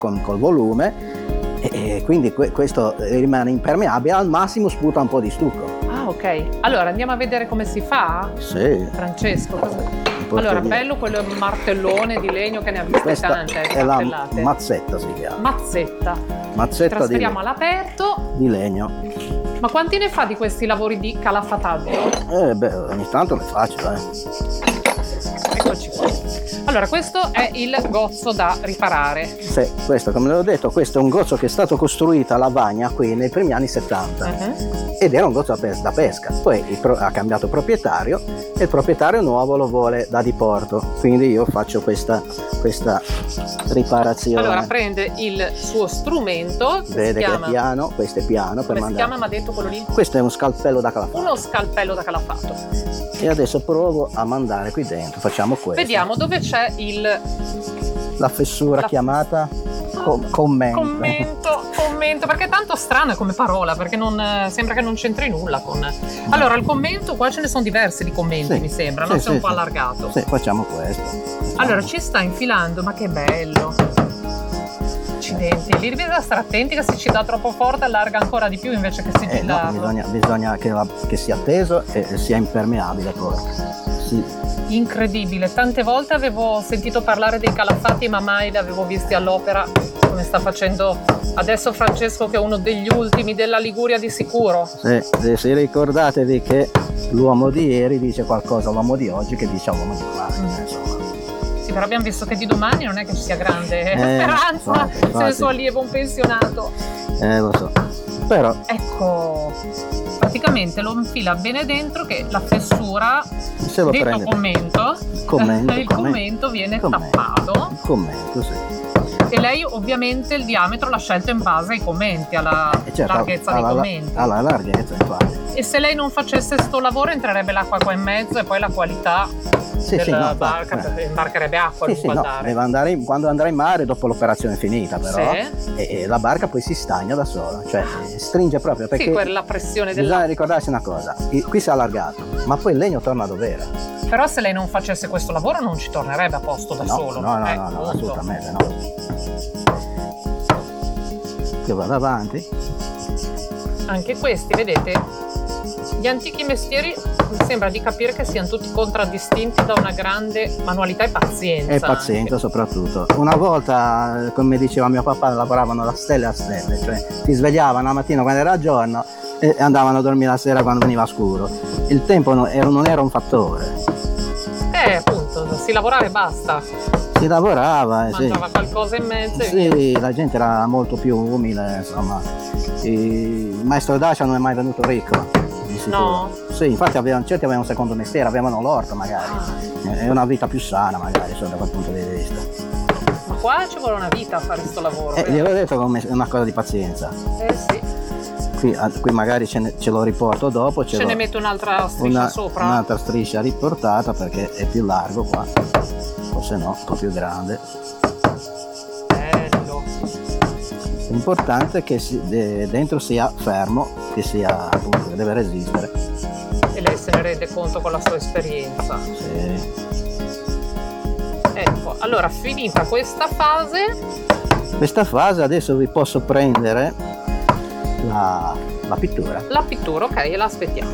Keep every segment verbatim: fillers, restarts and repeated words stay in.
con, col volume e, e quindi que, questo rimane impermeabile, al massimo sputa un po' di stucco. Ah, ok. Allora andiamo a vedere come si fa? Sì. Francesco. Allora, bello quello martellone di legno che ne ha viste Questa tante. è la mazzetta, si chiama. Mazzetta. Mazzetta trasferiamo di, all'aperto. Di legno. Ma quanti ne fa di questi lavori di calafataggio? Eh beh, ogni tanto le faccio, eh. Eccoci qua. Allora, questo è il gozzo da riparare. Sì, questo, come l'ho detto, questo è un gozzo che è stato costruito a Lavagna qui nei primi anni settanta. Uh-huh. Ed era un gozzo da pesca. Poi pro- ha cambiato proprietario e il proprietario nuovo lo vuole da diporto. Quindi io faccio questa, questa riparazione. Allora prende il suo strumento. Vede che chiama... è piano, questo è piano. Come per si mandare... chiama? Mi ha detto quello lì? Questo è uno scalpello da calafato. Uno scalpello da calafato. E adesso provo a mandare qui dentro. Facciamo questo. Vediamo dove c'è il... La fessura La... chiamata com- commento. Commento, commento, perché è tanto strano come parola, perché non, sembra che non c'entri nulla con... Allora, il commento, qua ce ne sono diversi di commenti, sì, mi sembra, sì, no? Sì, Sei un sì, po' allargato. Sì, facciamo questo. Allora, ci sta infilando, ma che bello. Accidenti, lì bisogna stare attenti che se ci dà troppo forte allarga ancora di più invece che si eh, no, bisogna, bisogna che, la, che sia teso e sia impermeabile poi. Sì. Incredibile, tante volte avevo sentito parlare dei calafati ma mai li avevo visti all'opera come sta facendo adesso Francesco, che è uno degli ultimi della Liguria di sicuro. Sì, sì, ricordatevi che l'uomo di ieri dice qualcosa all'uomo di oggi che dice all'uomo di domani, mm. insomma. Sì, però abbiamo visto che di domani non è che ci sia grande eh, speranza, infatti, infatti. se il suo allievo è un pensionato. Eh, lo so, però... Ecco, praticamente lo infila bene dentro che la fessura, se lo detto prende commento, commento, il commento, commento viene commento, tappato. Il commento, sì. E lei ovviamente il diametro l'ha scelto in base ai commenti, alla eh certo, larghezza alla, dei commenti. Alla larghezza, infatti. E se lei non facesse sto lavoro entrerebbe l'acqua qua in mezzo e poi la qualità sì, della sì, no, barca eh. imbarcherebbe acqua sì, a lungo sì, andare. No, deve andare in, quando andrà in mare dopo l'operazione finita però, sì. e, e la barca poi si stagna da sola, cioè stringe proprio perché sì, quella pressione dell'acqua. Bisogna ricordarsi una cosa, qui si è allargato, ma poi il legno torna dov'era. Però se lei non facesse questo lavoro non ci tornerebbe a posto da no, solo. No, no, eh, no, no, assolutamente no. Che vado avanti. Anche questi, vedete, gli antichi mestieri mi sembra di capire che siano tutti contraddistinti da una grande manualità e pazienza. E pazienza anche. Soprattutto. Una volta, come diceva mio papà, lavoravano da stelle a stelle, cioè si svegliavano la mattina quando era giorno e andavano a dormire la sera quando veniva scuro. Il tempo non era, non era un fattore. Eh, appunto, si lavorava e basta. Si lavorava, mangiava sì. qualcosa in mezzo. Sì, e la gente era molto più umile, insomma. Il maestro Dacia non è mai venuto ricco. No? Sì, infatti avevano, certi avevano un secondo mestiere, avevano l'orto magari. Ah. È una vita più sana magari, da quel punto di vista. Ma qua ci vuole una vita a fare questo lavoro. Eh, gliel'ho detto che è una cosa di pazienza. Eh sì. Qui, qui magari ce, ne, ce lo riporto dopo. Ce, ce lo, ne metto un'altra striscia una, sopra? Un'altra striscia riportata perché è più largo qua. O se no, un po' più grande. Bello. L'importante è che si, de, dentro sia fermo, che sia appunto, che deve resistere. E lei se ne rende conto con la sua esperienza. Sì. Ecco, allora finita questa fase. Questa fase adesso vi posso prendere la, la pittura. La pittura, ok, e la aspettiamo.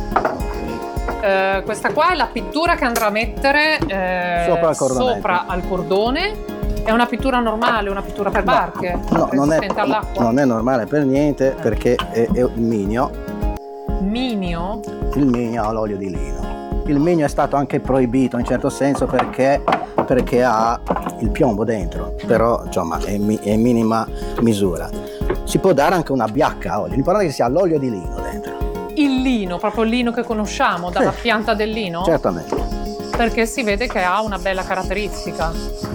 Eh, questa qua è la pittura che andrà a mettere eh, sopra, al cordone. sopra al cordone. È una pittura normale, una pittura per barche? No, non è, all'acqua? non è normale per niente eh. perché è, è il minio. Minio? Il minio ha l'olio di lino. Il minio è stato anche proibito in certo senso perché, perché ha il piombo dentro, però insomma è, è in minima misura. Si può dare anche una biacca a olio, l'importante è che sia l'olio di lino dentro. Il lino, proprio il lino che conosciamo, dalla sì. pianta del lino? Certamente. Perché si vede che ha una bella caratteristica.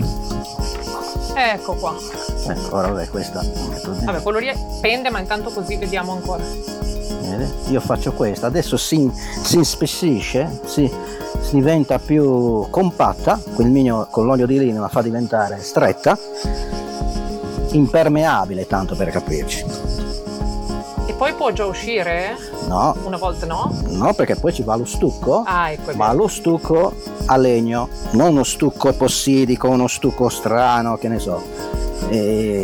Ecco qua. Ecco, ora vabbè, questa. Vabbè, quello lì pende, ma intanto così vediamo ancora. Bene. Io faccio questo, adesso si, si inspessisce, si, si diventa più compatta, quel minio con l'olio di lino la fa diventare stretta, impermeabile tanto per capirci. E poi può già uscire? No. Una volta no? No, perché poi ci va lo stucco, ah, ecco, ma lo stucco a legno, non uno stucco epossidico, uno stucco strano, che ne so. E